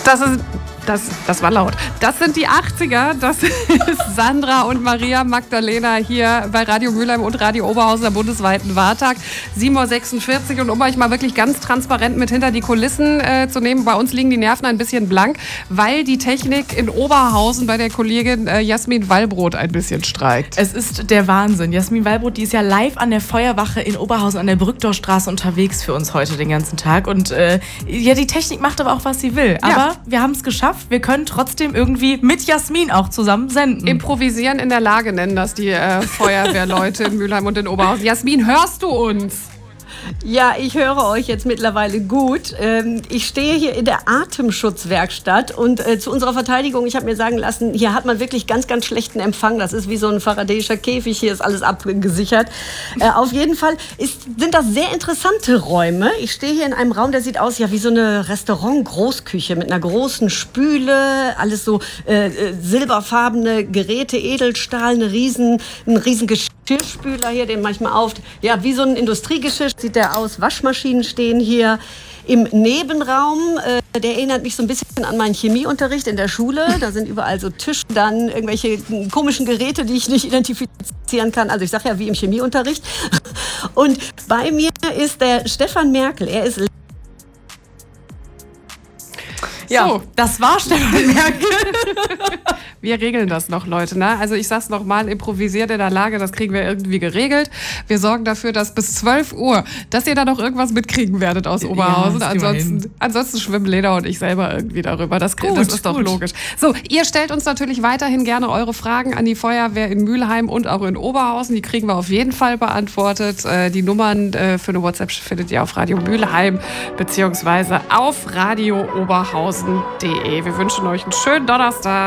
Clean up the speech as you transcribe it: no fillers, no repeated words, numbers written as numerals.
Das war laut. Das sind die 80er. Das ist Sandra und Maria Magdalena hier bei Radio Mülheim und Radio Oberhausen am bundesweiten Wahltag. 7.46 Uhr. Und um euch mal wirklich ganz transparent mit hinter die Kulissen zu nehmen, bei uns liegen die Nerven ein bisschen blank, weil die Technik in Oberhausen bei der Kollegin Jasmin Wallbrot ein bisschen streikt. Es ist der Wahnsinn. Jasmin Wallbrot, die ist ja live an der Feuerwache in Oberhausen an der Brückdorfstraße unterwegs für uns heute den ganzen Tag. Und ja, die Technik macht aber auch, was sie will. Aber Ja. wir haben es geschafft. Wir können trotzdem irgendwie mit Jasmin auch zusammen senden. Improvisieren in der Lage nennen das die Feuerwehrleute in Mülheim und in Oberhausen. Jasmin, hörst du uns? Ja, ich höre euch jetzt mittlerweile gut. Ich stehe hier in der Atemschutzwerkstatt und zu unserer Verteidigung, ich habe mir sagen lassen, hier hat man wirklich ganz, ganz schlechten Empfang. Das ist wie so ein faradäischer Käfig, hier ist alles abgesichert. Auf jeden Fall sind das sehr interessante Räume. Ich stehe hier in einem Raum, der sieht aus ja wie so eine Restaurant-Großküche mit einer großen Spüle, alles so silberfarbene Geräte, Edelstahl, ein riesen Geschirrspüler hier, den manchmal ja, wie so ein Industriegeschirr sieht der aus. Waschmaschinen stehen hier. Im Nebenraum, der erinnert mich so ein bisschen an meinen Chemieunterricht in der Schule. Da sind überall so Tische, dann irgendwelche komischen Geräte, die ich nicht identifizieren kann. Also ich sage ja wie im Chemieunterricht. Und bei mir ist der Stefan Merkel. Er ist Ja, So. das war Stefan Merkel. Wir regeln das noch, Leute. Ne? Also ich sag's nochmal, improvisiert in der Lage, das kriegen wir irgendwie geregelt. Wir sorgen dafür, dass bis 12 Uhr, dass ihr da noch irgendwas mitkriegen werdet aus Oberhausen. das kriegen wir Ansonsten schwimmen Lena und ich selber irgendwie darüber. Das ist doch logisch. So, ihr stellt uns natürlich weiterhin gerne eure Fragen an die Feuerwehr in Mülheim und auch in Oberhausen. Die kriegen wir auf jeden Fall beantwortet. Die Nummern für eine WhatsApp findet ihr auf Radio Mülheim beziehungsweise auf radiooberhausen.de. Wir wünschen euch einen schönen Donnerstag.